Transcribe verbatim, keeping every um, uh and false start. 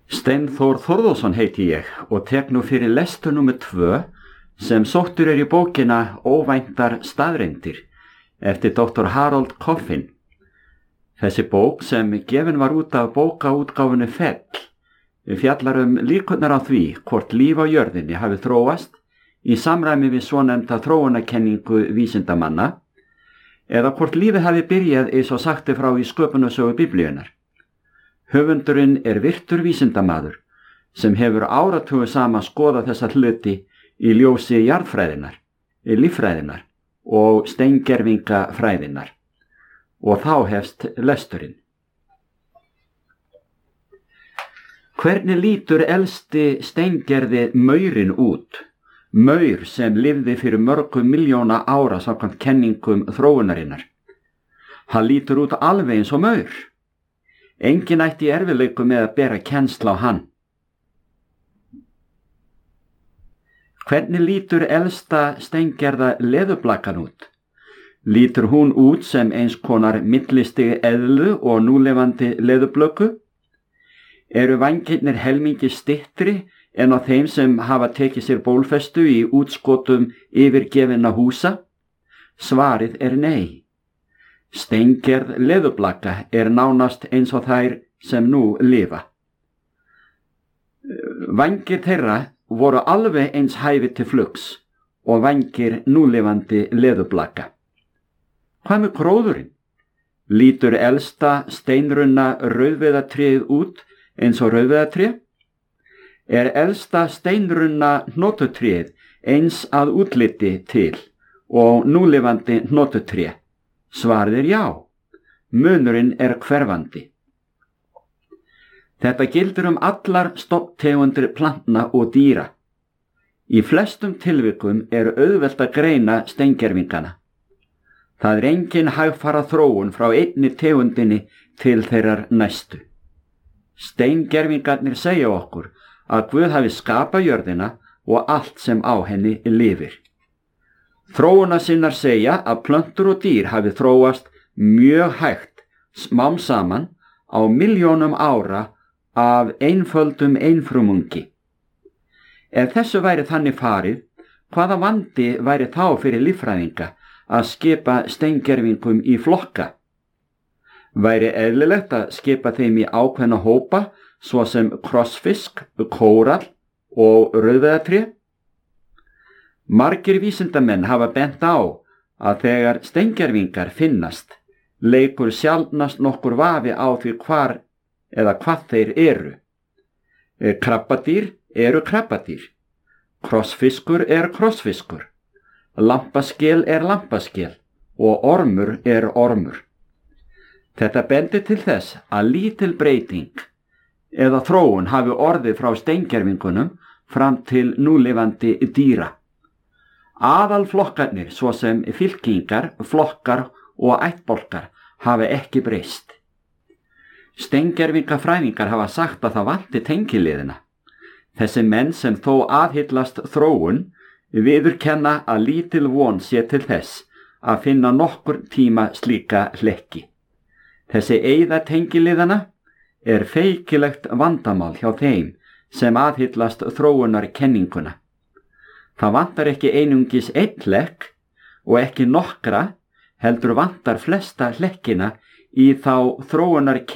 Steinþór Þórðarson heiti ég og tek nú fyrir lestur númer tvö sem sóttur er í bókina Óvæntar staðreyndir eftir doktor Harold Coffin. Þessi bók sem gefin var út af bókaútgáfunni Fell fjallar um líkurnar á því hvort líf á jörðinni hafi þróast í samræmi við svonefnda þróunarkenningu vísindamanna eða hvort lífið hafi byrjað eins og sagt er frá í sköpunarsögu Biblíunnar. Höfundurinn er virtur vísindamaður sem hefur áratugu saman skoðað þessa hluti í ljósi jarðfræðinnar, líffræðinnar og steingervingafræðinnar. Og þá hefst lesturinn. Hvernig lítur elsti steingerði maurinn út? Maur sem lifði fyrir mörgum miljóna ára samkvæmt kenningum þróunarinnar. Hann lítur út alveg eins og maur. Enginn ætti í erfiðleikum með að bera kennsl á hann. Hvernig lítur elsta steingerða leðurblakan út? Lítur hún út sem eins konar millistig eðlu og núlifandi leðurblöku? Eru vængirnir helmingi styttri en á þeim sem hafa tekið sér bólfestu í útskotum yfirgefinna húsa? Svarið er nei. Steingerð leðurblaka er nánast eins og þær sem nú lifa. Vængir þeirra voru alveg eins hæfir til flugs og vængir núlifandi leðurblaka. Hvað með gróðurinn? Lítur elsta steinrunna rauðviðatréð út eins og rauðviðatré? Er elsta steinrunna hnotutréð eins að útliti til og núlifandi hnotutré? Svarið er já. Munurinn er hverfandi. Þetta gildir um allar stofntegundir plantna og dýra. Í flestum tilvikum er auðvelt að greina steingervingana. Það er engin hægfara þróun frá einni tegundinni til þeirrar næstu. Steingervingarnir segja okkur að Guð hafi skapað jörðina og allt sem á henni lifir. Þróunarsinnar segja að plöntur og dýr hafi þróast mjög hægt smám saman á milljónum ára af einföldum einfrumungi. Ef þessu væri þannig farið, hvaða vandi væri þá fyrir líffræðinga að skipa steingervingum í flokka? Væri eðlilegt að skipa þeim í ákveðna hópa svo sem krossfisk, kórall og rauðviðatré? Margir vísindamenn hafa bent á að þegar steingervingar finnast, leikur sjaldnast nokkur vafi á því hvar eða hvað þeir eru. Krabbadýr eru krabbadýr, krossfiskur er krossfiskur, lampaskel er lampaskel og ormur er ormur. Þetta bendir til þess að lítil breyting eða þróun hafi orðið frá steingervingunum fram til núlifandi dýra. Aðalflokkarnir svo sem fylkingar, flokkar og ættbálkar hafa ekki breyst. Steingervingafræðingar hafa sagt að það vanti tengiliðina. Þessi menn sem þó aðhyllast þróun viðurkenna að lítil von sé til þess að finna nokkur tíma slíka hlekki. Þessi eyða tengiliðana er feikilegt vandamál hjá þeim sem aðhyllast þróunarkenninguna. Það vantar ekki einungis einn hlekk og ekki nokkra, heldur vantar flesta hlekkina í þá þróunarkenningu